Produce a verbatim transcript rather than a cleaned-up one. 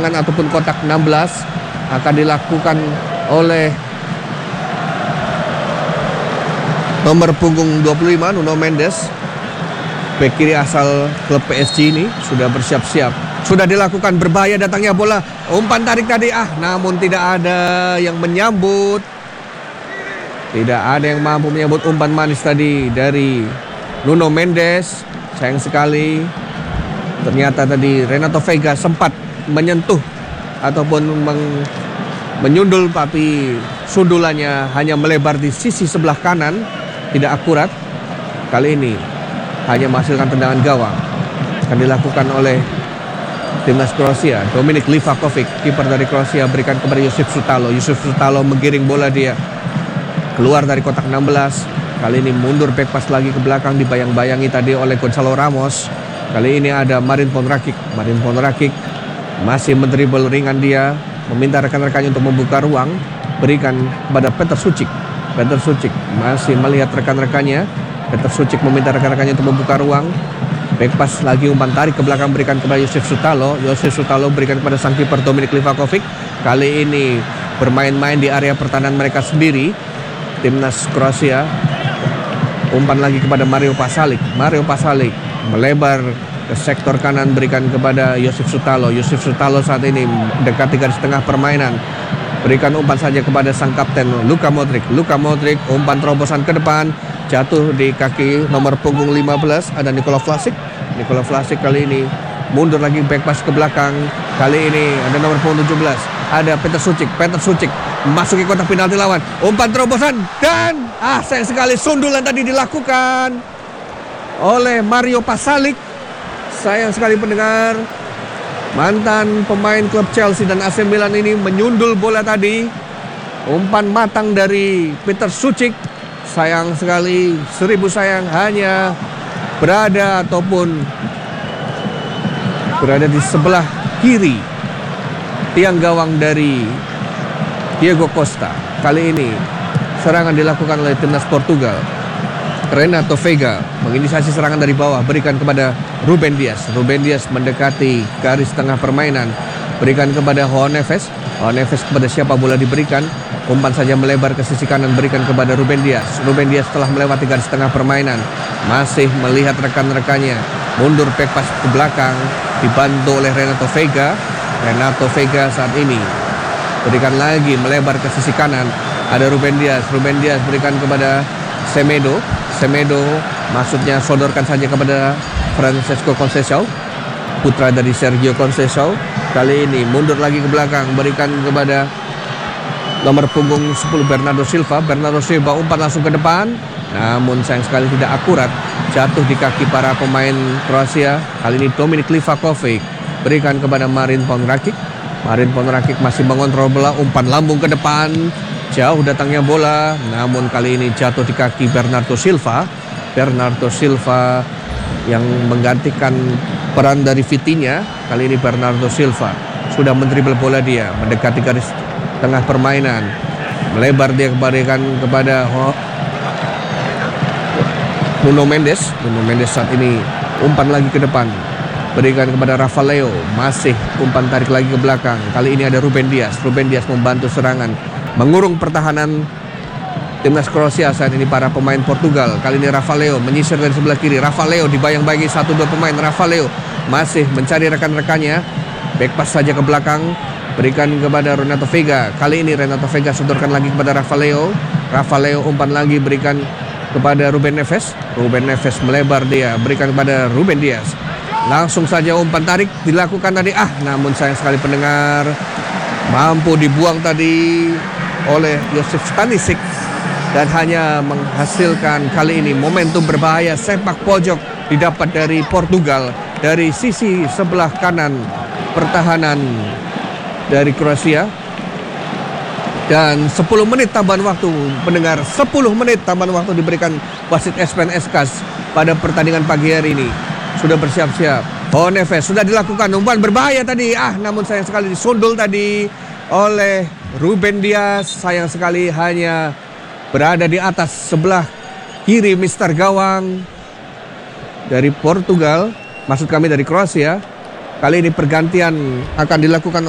ataupun kotak enam belas akan dilakukan oleh nomor punggung dua puluh lima Nuno Mendes. Bek kiri asal klub P S G ini sudah bersiap-siap. Sudah dilakukan, berbahaya datangnya bola. Umpan tarik tadi, ah namun tidak ada yang menyambut. Tidak ada yang mampu menyambut umpan manis tadi dari Nuno Mendes. Sayang sekali. Ternyata tadi Renato Veiga sempat menyentuh ataupun meng, menyundul, tapi sundulannya hanya melebar di sisi sebelah kanan, tidak akurat. Kali ini hanya menghasilkan tendangan gawang. Akan dilakukan oleh timnas Kroasia. Dominik Livakovic, kiper dari Kroasia, berikan kepada Josip Sutalo. Josip Sutalo menggiring bola dia keluar dari kotak enam belas. Kali ini mundur back pass lagi ke belakang, dibayang-bayangi tadi oleh Gonzalo Ramos. Kali ini ada Marin Pongracic. Marin Pongracic masih mendribble ringan dia, meminta rekan-rekannya untuk membuka ruang, berikan kepada Petar Sucic. Petar Sucic masih melihat rekan-rekannya. Petar Sucic meminta rekan-rekannya untuk membuka ruang. Back pass lagi, umpan tarik ke belakang, berikan kepada Josip Sutalo. Josip Sutalo berikan kepada sang kiper Dominik Livakovic. Kali ini bermain-main di area pertahanan mereka sendiri, timnas Kroasia. Umpan lagi kepada Mario Pasalic. Mario Pasalic melebar ke sektor kanan, berikan kepada Josip Sutalo. Josip Sutalo saat ini dekati garis tengah permainan. Berikan umpan saja kepada sang kapten Luka Modric. Luka Modric, umpan terobosan ke depan, jatuh di kaki nomor punggung lima belas, ada Nikola Vlasic. Nikola Vlasic kali ini mundur lagi, back pass ke belakang. Kali ini ada nomor punggung tujuh belas, ada Petar Sucic. Petar Sucic masuki kotak penalti lawan. Umpan terobosan dan ah sayang sekali sundulan tadi dilakukan oleh Mario Pasalic. Sayang sekali pendengar. Mantan pemain klub Chelsea dan A C Milan ini menyundul bola tadi. Umpan matang dari Petar Sucic. Sayang sekali, seribu sayang, hanya berada ataupun berada di sebelah kiri tiang gawang dari Diego Costa. Kali ini serangan dilakukan oleh timnas Portugal. Renato Veiga menginisiasi serangan dari bawah, berikan kepada Ruben Dias. Ruben Dias mendekati garis tengah permainan, berikan kepada João Neves. João Neves kepada siapa bola diberikan, umpan saja melebar ke sisi kanan, berikan kepada Ruben Dias. Ruben Dias telah melewati garis tengah permainan, masih melihat rekan-rekannya, mundur back pass ke belakang, dibantu oleh Renato Veiga. Renato Veiga saat ini berikan lagi, melebar ke sisi kanan, ada Ruben Dias. Ruben Dias berikan kepada Semedo. Semedo maksudnya sodorkan saja kepada Francesco Conceição, putra dari Sergio Conceição. Kali ini mundur lagi ke belakang, berikan kepada nomor punggung sepuluh Bernardo Silva. Bernardo Silva umpan langsung ke depan, namun sayang sekali tidak akurat, jatuh di kaki para pemain Kroasia. Kali ini Dominik Livakovic berikan kepada Marin Pongracic. Marin Pongracic masih mengontrol bola, umpan lambung ke depan, jauh datangnya bola, namun kali ini jatuh di kaki Bernardo Silva. Bernardo Silva yang menggantikan peran dari Vitinha. Kali ini Bernardo Silva sudah mendribble bola dia, mendekati garis tengah permainan, melebar dia kebalikan kepada Nuno Mendes. Nuno Mendes saat ini umpan lagi ke depan, berikan kepada Rafa Leo, masih umpan tarik lagi ke belakang. Kali ini ada Ruben Dias. Ruben Dias membantu serangan, mengurung pertahanan timnas Kroasia saat ini para pemain Portugal. Kali ini Rafa Leo menyisir dari sebelah kiri. Rafa Leo dibayang-bayangi satu dua pemain. Rafa Leo masih mencari rekan-rekannya, back pass saja ke belakang, berikan kepada Renato Veiga. Kali ini Renato Veiga sodorkan lagi kepada Rafa Leo. Rafa Leo umpan lagi, berikan kepada Ruben Neves. Ruben Neves melebar dia, berikan kepada Ruben Dias. Langsung saja umpan tarik dilakukan tadi, ah namun sayang sekali pendengar, mampu dibuang tadi oleh Josip Stanisic dan hanya menghasilkan kali ini momentum berbahaya. Sepak pojok didapat dari Portugal dari sisi sebelah kanan pertahanan dari Kroasia. Dan sepuluh menit tambahan waktu pendengar, sepuluh menit tambahan waktu diberikan wasit Espen Eskas pada pertandingan pagi hari ini. Sudah bersiap-siap. Oh Neves sudah dilakukan, umpan berbahaya tadi, ah namun sayang sekali disundul tadi oleh Ruben Dias. Sayang sekali hanya berada di atas sebelah kiri mister gawang dari Portugal, maksud kami dari Kroasia. Kali ini pergantian akan dilakukan